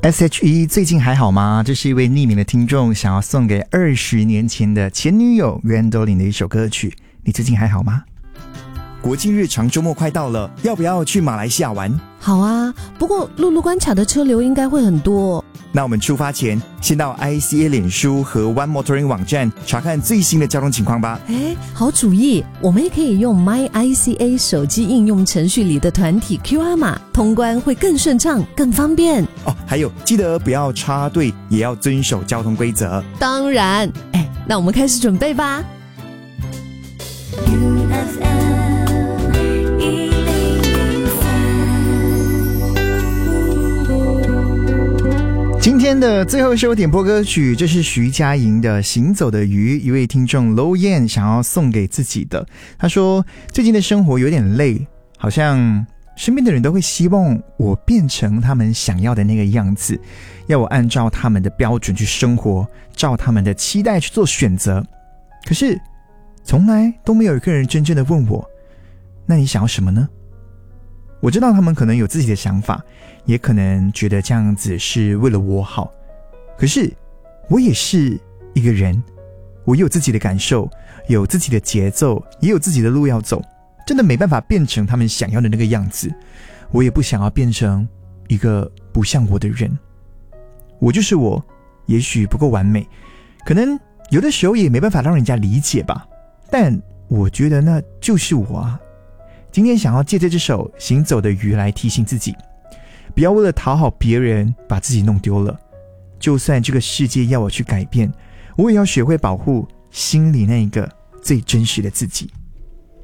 SHE 最近还好吗？这是一位匿名的听众想要送给20年前的前女友袁斗琳的一首歌曲。你最近还好吗？国庆日长周末快到了，要不要去马来西亚玩？ 好啊，不过陆路关卡的车流应该会很多。 那我们出发前先到 ICA 脸书和 One Motoring 网站查看最新的交通情况吧。 好主意，我们也可以用 MyICA 手机应用程序里的团体 QR 码，通关会更顺畅更方便哦。还有记得不要插队，也要遵守交通规则。 当然，那我们开始准备吧。 今天的最后一首点播歌曲，这是徐佳莹的《行走的鱼》，一位听众 Low Yan 想要送给自己的。他说最近的生活有点累，好像身边的人都会希望我变成他们想要的那个样子，要我按照他们的标准去生活，照他们的期待去做选择。可是从来都没有一个人真正的问我，那你想要什么呢？我知道他们可能有自己的想法，也可能觉得这样子是为了我好，可是我也是一个人，我有自己的感受，有自己的节奏，也有自己的路要走，真的没办法变成他们想要的那个样子。我也不想要变成一个不像我的人，我就是我，也许不够完美，可能有的时候也没办法让人家理解吧，但我觉得那就是我啊。今天想要借着这首《行走的鱼》来提醒自己，不要为了讨好别人把自己弄丢了。就算这个世界要我去改变，我也要学会保护心里那一个最真实的自己。